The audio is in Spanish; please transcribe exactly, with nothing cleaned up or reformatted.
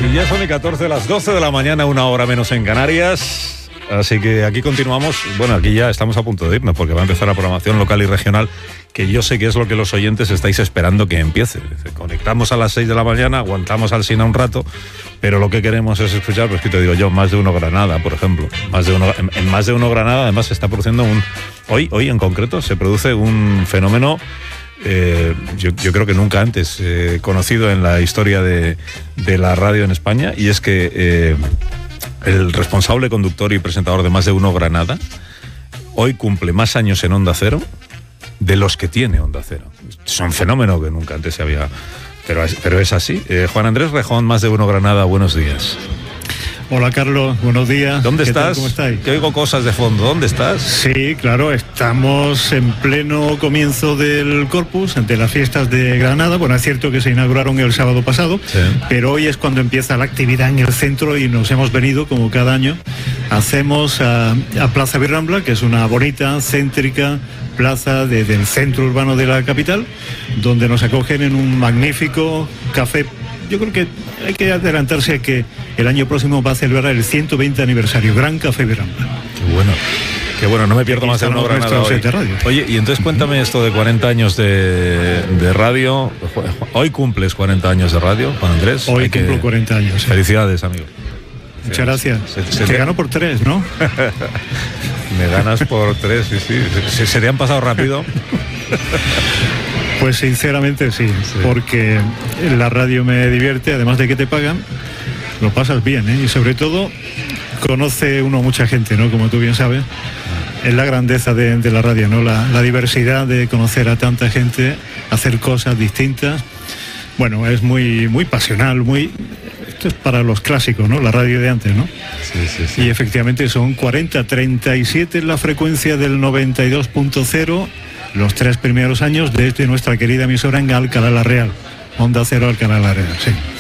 Y ya son y catorce, las doce de la mañana, una hora menos en Canarias. Así que aquí continuamos. Bueno, aquí ya estamos a punto de irnos porque va a empezar la programación local y regional, que yo sé que es lo que los oyentes estáis esperando que empiece. Conectamos a las seis de la mañana, aguantamos al Sina un rato, pero lo que queremos es escuchar, pues que te digo yo, Más de Uno Granada, por ejemplo. Más de uno, en, en Más de Uno Granada además se está produciendo un... Hoy, hoy en concreto se produce un fenómeno... Eh, yo, yo creo que nunca antes eh, conocido en la historia de, de la radio en España, y es que eh, el responsable conductor y presentador de Más de Uno Granada hoy cumple más años en Onda Cero de los que tiene Onda Cero. Es un fenómeno que nunca antes se había... Pero es, pero es así. Eh, Juan Andrés Rejón, Más de Uno Granada, buenos días. Hola Carlos, buenos días. ¿Dónde ¿Qué estás? tal? ¿Cómo estáis? Que oigo cosas de fondo. ¿Dónde estás? Sí, claro, estamos en pleno comienzo del Corpus, ante las fiestas de Granada. Bueno, es cierto que se inauguraron el sábado pasado, sí, pero hoy es cuando empieza la actividad en el centro y nos hemos venido, como cada año, hacemos a, a Plaza Birrambla, que es una bonita, céntrica plaza de, del centro urbano de la capital, donde nos acogen en un magnífico café. Yo creo que hay que adelantarse a que el año próximo va a celebrar el ciento veinte aniversario, Gran Café Birrambla. Qué bueno, qué bueno, no me pierdo Más de Uno Granada hoy. Oye, y entonces cuéntame esto de cuarenta años de, de radio. Hoy cumples cuarenta años de radio, Juan Andrés. Hoy cumplo que... cuarenta años. Sí. Felicidades, amigo. Muchas gracias. Se, se te, te gano por tres, ¿no? Me ganas por tres, sí, sí. ¿Se, se te han pasado rápido? Pues sinceramente sí, sí, porque la radio me divierte, además de que te pagan, lo pasas bien, ¿eh? Y sobre todo conoce uno mucha gente, ¿no? Como tú bien sabes, es la grandeza de, de la radio, ¿no? La, la diversidad de conocer a tanta gente, hacer cosas distintas. Bueno, es muy, muy pasional, muy... Esto es para los clásicos, ¿no? La radio de antes, ¿no? Sí, sí, sí. Y efectivamente son cuarenta, treinta y siete en la frecuencia del noventa y dos punto cero, los tres primeros años desde nuestra querida emisora en Alcalá la Real, Onda Cero Alcalá la Real, sí.